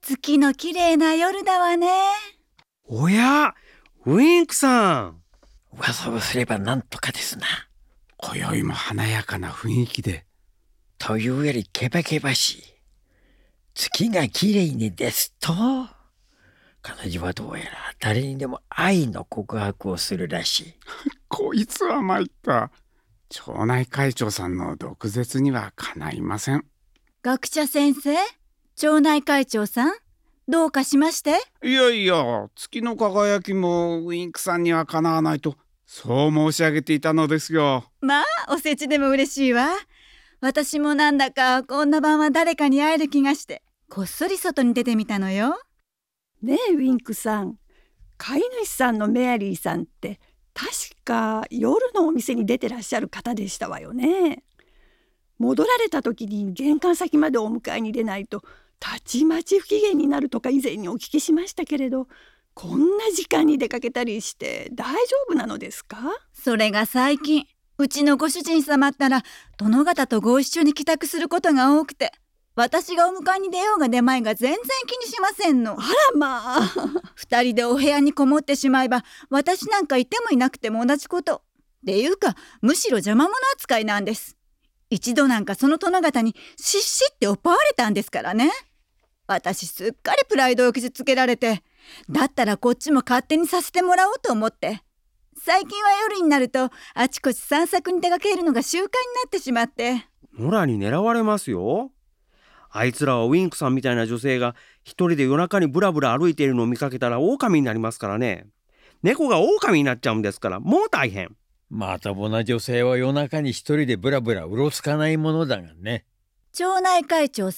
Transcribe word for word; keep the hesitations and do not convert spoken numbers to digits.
月の綺麗な夜だわね。 おや、ウィンクさん。 噂をすればなんとかですな。 今宵も華やかな雰囲気で。 というよりけばけばしい。月が綺麗にですと、彼女はどうやら誰にでも愛の告白をするらしい。 こいつは参った。町内会長さんの毒舌にはかないません。 学者先生、町内会長さん、どうかしまして？ いやいや、月の輝きもウィンクさんにはかなわないと、そう申し上げていたのですよ。 まあ、お世辞でも嬉しいわ。私もなんだかこんな晩は誰かに会える気がして、こっそり外に出てみたのよ。 ねえウィンクさん、飼い主さんのメアリーさんって確か夜のお店に出てらっしゃる方でしたわよね。戻られた時に玄関先までお迎えに出ないとたちまち不機嫌になるとか以前にお聞きしましたけれど、こんな時間に出かけたりして大丈夫なのですか？ それが最近うちのご主人様ったら殿方とご一緒に帰宅することが多くて、私がお迎えに出ようが出まいが全然気にしませんの。 あらまあ二人でお部屋にこもってしまえば私なんかいてもいなくても同じこと。っていうかむしろ邪魔者扱いなんです。一度なんかその殿方にしっしっておっぱわれたんですからね。私すっかりプライドを傷つけられて、だったらこっちも勝手にさせてもらおうと思って、最近は夜になるとあちこち散策に出かけるのが習慣になってしまって。 野良に狙われますよ。あいつらはウィンクさんみたいな女性が一人で夜中にブラブラ歩いているのを見かけたら狼になりますからね。猫が狼になっちゃうんですから、もう大変。 まともな女性は夜中に一人でブラブラうろつかないものだがね。 町内会長